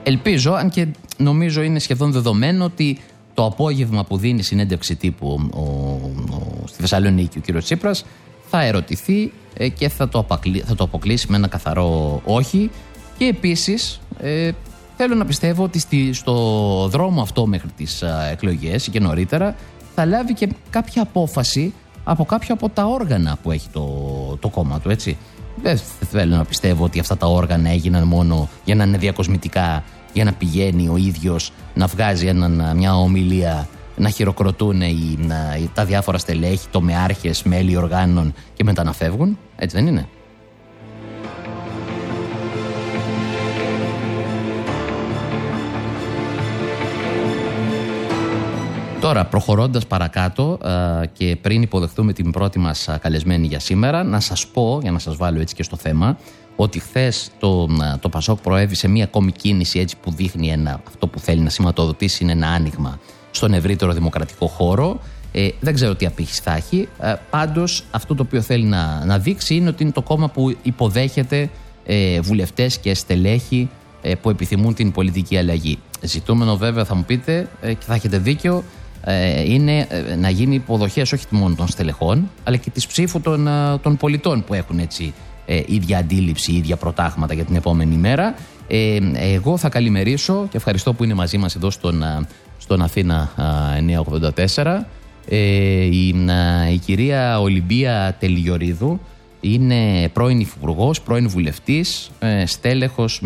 Ελπίζω, αν και νομίζω είναι σχεδόν δεδομένο ότι το απόγευμα που δίνει συνέντευξη τύπου στη Θεσσαλονίκη ο κύριος Τσίπρας θα ερωτηθεί και θα το αποκλείσει με ένα καθαρό όχι. Και επίσης θέλω να πιστεύω ότι στο δρόμο αυτό μέχρι τις εκλογές και νωρίτερα θα λάβει και κάποια απόφαση από κάποιο από τα όργανα που έχει το κόμμα του, έτσι. Δεν θέλω να πιστεύω ότι αυτά τα όργανα έγιναν μόνο για να είναι διακοσμητικά, για να πηγαίνει ο ίδιος να βγάζει μια ομιλία, να χειροκροτούν τα διάφορα στελέχη, τομεάρχες, μέλη οργάνων και μετά να φεύγουν. Έτσι δεν είναι? Τώρα, προχωρώντας παρακάτω και πριν υποδεχθούμε την πρώτη μας καλεσμένη για σήμερα, να σας πω, για να σας βάλω έτσι και στο θέμα, ότι χθες το Πασόκ προέβη σε μια ακόμη κίνηση έτσι που δείχνει αυτό που θέλει να σηματοδοτήσει είναι ένα άνοιγμα στον ευρύτερο δημοκρατικό χώρο. Δεν ξέρω τι απήχηση θα έχει. Πάντως αυτό το οποίο θέλει να δείξει είναι ότι είναι το κόμμα που υποδέχεται βουλευτές και στελέχη που επιθυμούν την πολιτική αλλαγή. Ζητούμενο βέβαια, θα μου πείτε, και θα έχετε δίκιο, είναι να γίνει υποδοχές όχι μόνο των στελεχών αλλά και της ψήφου των πολιτών που έχουν έτσι ίδια αντίληψη, ίδια προτάγματα για την επόμενη μέρα. Εγώ θα καλημερίσω και ευχαριστώ που είναι μαζί μας εδώ στον Αθήνα 984 η κυρία Ολυμπία Τελιγιορίδου. Είναι πρώην υφυπουργός, πρώην βουλευτής, στέλεχος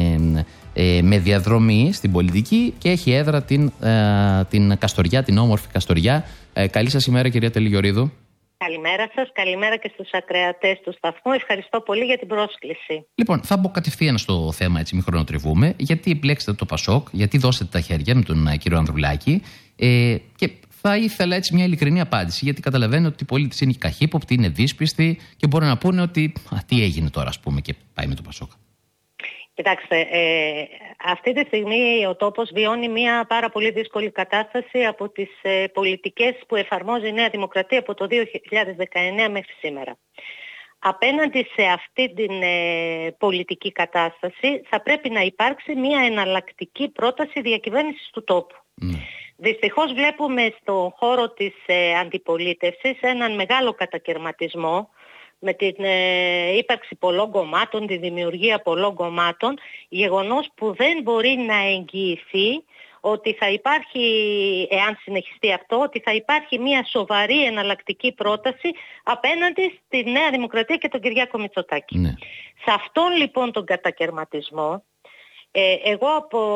με διαδρομή στην πολιτική και έχει έδρα την Καστοριά, την όμορφη Καστοριά. Καλή σας ημέρα, κυρία Τελιγιορίδου. Καλημέρα σας, καλημέρα και στους ακροατές του σταθμού. Ευχαριστώ πολύ για την πρόσκληση. Λοιπόν, θα μπω κατευθείαν στο θέμα, έτσι, μη χρονοτριβούμε. Γιατί επιλέξετε το Πασόκ, γιατί δώσετε τα χέρια με τον κύριο Ανδρουλάκη, και θα ήθελα έτσι μια ειλικρινή απάντηση, γιατί καταλαβαίνω ότι οι πολίτες είναι καχύποπτοι, είναι δύσπιστοι και μπορεί να πούνε ότι τι έγινε τώρα, ας πούμε, και πάει με το Πασόκ. Κοιτάξτε, αυτή τη στιγμή ο τόπος βιώνει μια πάρα πολύ δύσκολη κατάσταση από τις πολιτικές που εφαρμόζει η Νέα Δημοκρατία από το 2019 μέχρι σήμερα. Απέναντι σε αυτή την πολιτική κατάσταση θα πρέπει να υπάρξει μια εναλλακτική πρόταση διακυβέρνησης του τόπου. Δυστυχώς βλέπουμε στον χώρο της αντιπολίτευσης έναν μεγάλο κατακερματισμό με την ύπαρξη πολλών κομμάτων, τη δημιουργία πολλών κομμάτων, γεγονός που δεν μπορεί να εγγυηθεί ότι θα υπάρχει, εάν συνεχιστεί αυτό, ότι θα υπάρχει μια σοβαρή εναλλακτική πρόταση απέναντι στη Νέα Δημοκρατία και τον Κυριάκο Μητσοτάκη. Ναι. Σε αυτόν λοιπόν τον κατακερματισμό, εγώ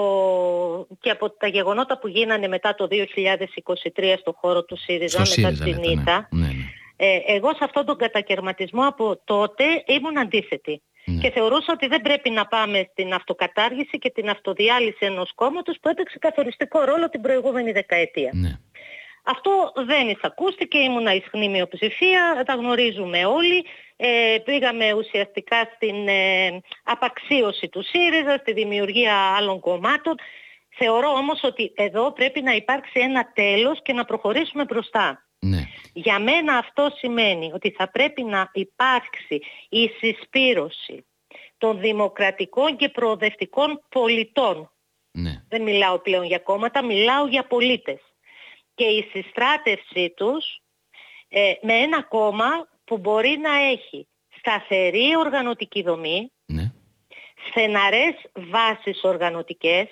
από τα γεγονότα που γίνανε μετά το 2023 στον χώρο του ΣΥΡΙΖΑ, μετά την ήττα, εγώ σε αυτόν τον κατακερματισμό από τότε ήμουν αντίθετη. Και θεωρούσα ότι δεν πρέπει να πάμε στην αυτοκατάργηση και την αυτοδιάλυση ενός κόμματος που έπαιξε καθοριστικό ρόλο την προηγούμενη δεκαετία. Αυτό δεν εισακούστηκε, ήμουν ισχνή μειοψηφία, τα γνωρίζουμε όλοι. Πήγαμε ουσιαστικά στην απαξίωση του ΣΥΡΙΖΑ, στη δημιουργία άλλων κομμάτων. Θεωρώ όμως ότι εδώ πρέπει να υπάρξει ένα τέλος και να προχωρήσουμε μπροστά. Ναι. Για μένα αυτό σημαίνει ότι θα πρέπει να υπάρξει η συσπήρωση των δημοκρατικών και προοδευτικών πολιτών. Ναι. Δεν μιλάω πλέον για κόμματα, μιλάω για πολίτες. Και η συστράτευσή τους με ένα κόμμα που μπορεί να έχει σταθερή οργανωτική δομή, ναι, στεναρές βάσεις οργανωτικές,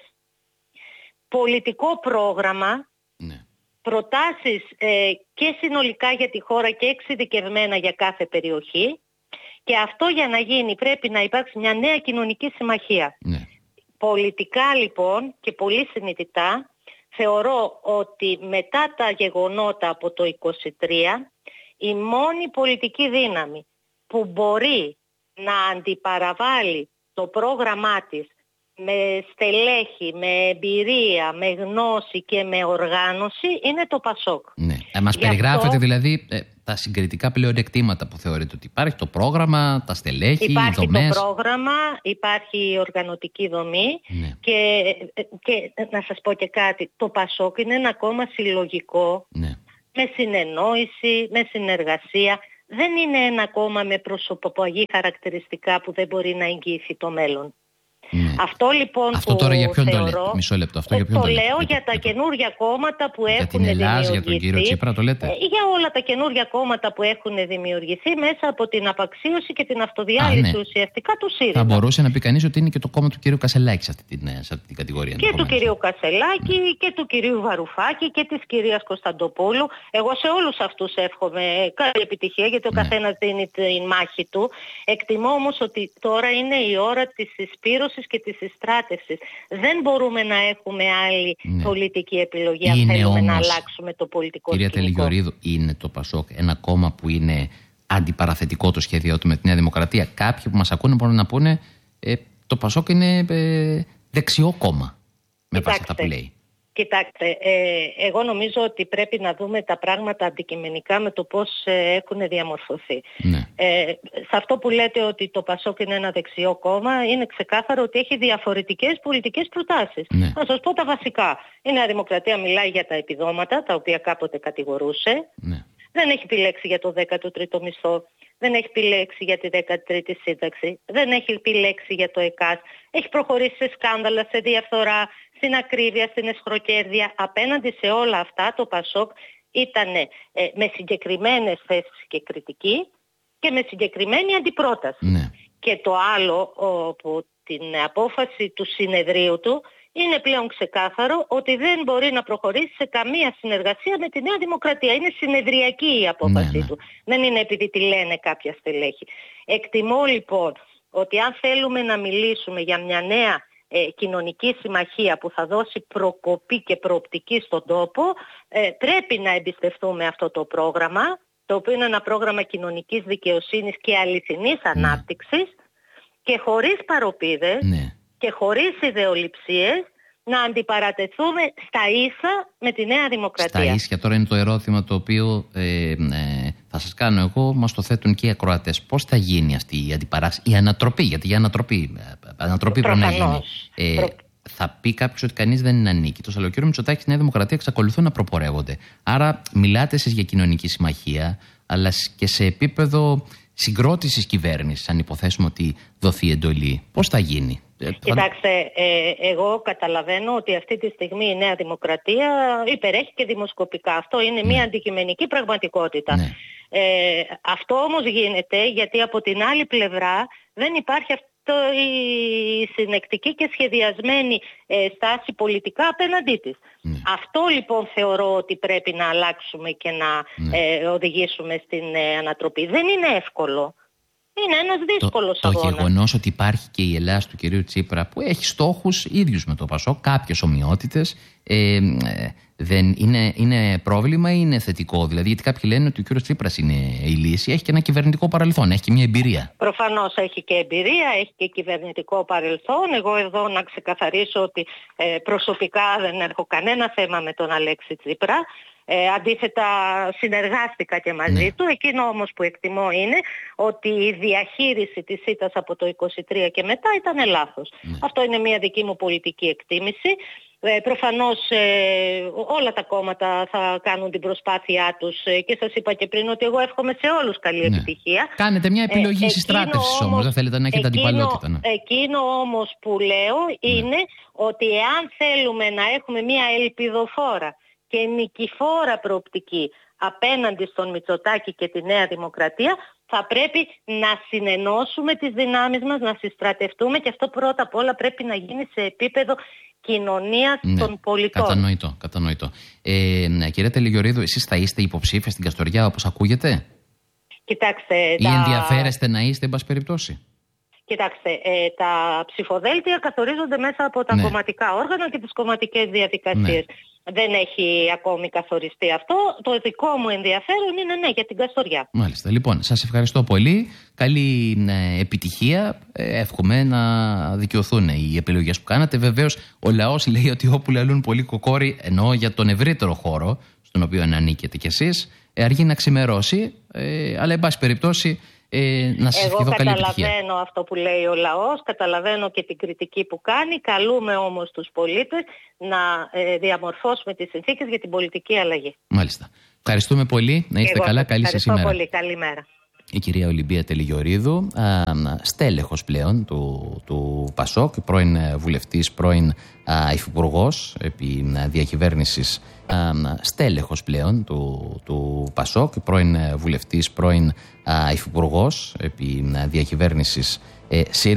πολιτικό πρόγραμμα, ναι, προτάσεις και συνολικά για τη χώρα και εξειδικευμένα για κάθε περιοχή, και αυτό για να γίνει πρέπει να υπάρξει μια νέα κοινωνική συμμαχία. Ναι. Πολιτικά λοιπόν και πολύ συνειδητά θεωρώ ότι μετά τα γεγονότα από το 2023 η μόνη πολιτική δύναμη που μπορεί να αντιπαραβάλει το πρόγραμμά της με στελέχη, με εμπειρία, με γνώση και με οργάνωση είναι το Πασόκ. Ναι. Μας περιγράφετε δηλαδή τα συγκριτικά πλεονεκτήματα που θεωρείτε ότι υπάρχει, το πρόγραμμα, τα στελέχη, οι δομές. Υπάρχει το πρόγραμμα, υπάρχει η οργανωτική δομή, ναι, και να σας πω και κάτι, το Πασόκ είναι ένα κόμμα συλλογικό, ναι, με συνεννόηση, με συνεργασία. Δεν είναι ένα κόμμα με προσωποπαγή χαρακτηριστικά που δεν μπορεί να εγγυηθεί το μέλλον. Αυτό λοιπόν αυτό που τώρα για ποιον θεωρώ, το λέτε? Μισό λεπτό. Αυτό για ποιον το λέτε? λέω για τα καινούργια κόμματα που έχουν την Ελλάδα, δημιουργηθεί. για τον κύριο Τσίπρα το λέτε? Για όλα τα καινούργια κόμματα που έχουν δημιουργηθεί μέσα από την απαξίωση και την αυτοδιάλυση ουσιαστικά του ΣΥΡΙΖΑ. Θα μπορούσε να πει κανείς ότι είναι και το κόμμα του κυρίου Κασελάκη σε αυτή την κατηγορία. Και του κυρίου Κασελάκη και του κυρίου Βαρουφάκη και της κυρίας Κωνσταντοπούλου. Εγώ σε όλους αυτούς εύχομαι καλή επιτυχία, γιατί ο καθένας δίνει τη μάχη του. Εκτιμώ όμως ότι τώρα είναι η ώρα της συσπήρωσης και της συστράτευσης. Δεν μπορούμε να έχουμε άλλη πολιτική επιλογή αν θέλουμε να αλλάξουμε το πολιτικό σκηνικό. Κυρία Τελιγιορίδου, είναι το ΠΑΣΟΚ ένα κόμμα που είναι αντιπαραθετικό το σχέδιό του με τη Νέα Δημοκρατία? Κάποιοι που μας ακούνε μπορούν να πούνε το ΠΑΣΟΚ είναι δεξιό κόμμα με βάση αυτά που λέει. Κοιτάξτε, εγώ νομίζω ότι πρέπει να δούμε τα πράγματα αντικειμενικά με το πώς έχουν διαμορφωθεί. Σε αυτό που λέτε ότι το ΠΑΣΟΚ είναι ένα δεξιό κόμμα, είναι ξεκάθαρο ότι έχει διαφορετικές πολιτικές προτάσεις. Θα σας πω τα βασικά. Η Νέα Δημοκρατία μιλάει για τα επιδόματα, τα οποία κάποτε κατηγορούσε. Δεν έχει επιλέξει για το 13ο μισθό. Δεν έχει επιλέξει για τη 13η σύνταξη. Δεν έχει επιλέξει για το ΕΚΑΣ. Έχει προχωρήσει σε σκάνδαλα, σε διαφθορά, στην ακρίβεια, στην εσχροκέρδεια. Απέναντι σε όλα αυτά το ΠΑΣΟΚ ήταν με συγκεκριμένες θέσεις και κριτική και με συγκεκριμένη αντιπρόταση. Και το άλλο, από την απόφαση του συνεδρίου του, είναι πλέον ξεκάθαρο ότι δεν μπορεί να προχωρήσει σε καμία συνεργασία με τη Νέα Δημοκρατία. Είναι συνεδριακή η απόφαση του. Δεν είναι επειδή τη λένε κάποια στελέχη. Εκτιμώ λοιπόν ότι αν θέλουμε να μιλήσουμε για μια νέα κοινωνική συμμαχία που θα δώσει προκοπή και προοπτική στον τόπο, πρέπει να εμπιστευτούμε αυτό το πρόγραμμα, το οποίο είναι ένα πρόγραμμα κοινωνικής δικαιοσύνης και αληθινής ανάπτυξης, και χωρίς παροπίδες και χωρίς ιδεολειψίες να αντιπαρατεθούμε στα ίσα με τη Νέα Δημοκρατία. Στα ίσια τώρα είναι το ερώτημα το οποίο θα σας κάνω εγώ, μας το θέτουν και οι ακροατές. Πώς θα γίνει αυτή η αντιπαράσταση, η ανατροπή, γιατί για ανατροπή πρέπει να γίνει. Θα πει κάποιος ότι κανείς δεν είναι ανίκητος, αλλά ο κ. Μητσοτάκης και η Νέα Δημοκρατία εξακολουθούν να προπορεύονται. Άρα μιλάτε εσείς για κοινωνική συμμαχία, αλλά και σε επίπεδο συγκρότησης κυβέρνησης, αν υποθέσουμε ότι δοθεί εντολή. Πώς θα γίνει? Κοιτάξτε, εγώ καταλαβαίνω ότι αυτή τη στιγμή η Νέα Δημοκρατία υπερέχει και δημοσκοπικά. Αυτό είναι μια αντικειμενική πραγματικότητα. Αυτό όμως γίνεται γιατί από την άλλη πλευρά δεν υπάρχει η συνεκτική και σχεδιασμένη στάση πολιτικά απέναντί της. Αυτό λοιπόν θεωρώ ότι πρέπει να αλλάξουμε και να οδηγήσουμε στην ανατροπή. Δεν είναι εύκολο. Είναι ένας δύσκολος αγώνας. Το γεγονός ότι υπάρχει και η Ελλάδα του κυρίου Τσίπρα που έχει στόχους ίδιους με το ΠΑΣΟΚ, κάποιες ομοιότητες, δεν είναι πρόβλημα ή είναι θετικό? Δηλαδή, γιατί κάποιοι λένε ότι ο κύριος Τσίπρας είναι η λύση, έχει και ένα κυβερνητικό παρελθόν, έχει και μια εμπειρία. Προφανώς έχει και εμπειρία, έχει και κυβερνητικό παρελθόν. Εγώ εδώ να ξεκαθαρίσω ότι προσωπικά δεν έχω κανένα θέμα με τον Αλέξη Τσίπρα. Αντίθετα συνεργάστηκα και μαζί του. Εκείνο όμως που εκτιμώ είναι ότι η διαχείριση της ήττας από το 23 και μετά ήταν λάθος. Αυτό είναι μια δική μου πολιτική εκτίμηση. Προφανώς όλα τα κόμματα θα κάνουν την προσπάθειά τους και σας είπα και πριν ότι εγώ εύχομαι σε όλους καλή επιτυχία. Κάνετε μια επιλογή συστράτευσης όμως, δεν θέλετε να έχετε αντιπαλότητα. Εκείνο όμως που λέω είναι ότι εάν θέλουμε να έχουμε μια ελπιδοφόρα και νικηφόρα προοπτική απέναντι στον Μητσοτάκη και τη Νέα Δημοκρατία, θα πρέπει να συνενώσουμε τις δυνάμεις μας, να συστρατευτούμε, και αυτό πρώτα απ' όλα πρέπει να γίνει σε επίπεδο κοινωνίας των πολιτών. Κατανοητό. Κυρία Τελιγιορίδου, εσείς θα είστε υποψήφια στην Καστοριά όπως ακούγεται? Κοιτάξτε, ή ενδιαφέρεστε να είστε, εν πάση περιπτώσει? Κοιτάξτε, τα ψηφοδέλτια καθορίζονται μέσα από τα κομματικά όργανα και τις κομματικές διαδικασίες. Δεν έχει ακόμη καθοριστεί αυτό. Το δικό μου ενδιαφέρον είναι για την Καστοριά. Μάλιστα. Λοιπόν, σας ευχαριστώ πολύ. Καλή επιτυχία. Εύχομαι να δικαιωθούν οι επιλογές που κάνατε. Βεβαίως, ο λαός λέει ότι όπου λαλούν πολλοί κοκόροι, εννοώ για τον ευρύτερο χώρο, στον οποίο ανήκετε κι εσείς, αργεί να ξημερώσει, αλλά εν πάση περιπτώσει να σας ευχηθώ καλή επιτυχία. Εγώ καταλαβαίνω αυτό που λέει ο λαός, καταλαβαίνω και την κριτική που κάνει. Καλούμε όμως τους πολίτες να διαμορφώσουμε τις συνθήκες για την πολιτική αλλαγή. Μάλιστα. Ευχαριστούμε πολύ. Να είστε καλά. Καλή σας ημέρα. Ευχαριστώ πολύ. Καλημέρα. η κυρία Ολυμπία Τελιγιορίδου, στέλεχος πλέον του ΠΑΣΟΚ, πρώην βουλευτής, πρώην υφυπουργός επί διακυβέρνησης, στέλεχος πλέον του ΠΑΣΟΚ, πρώην βουλευτής, πρώην υφυπουργός επί διακυβέρνησης ΣΥΡΙΖΑ.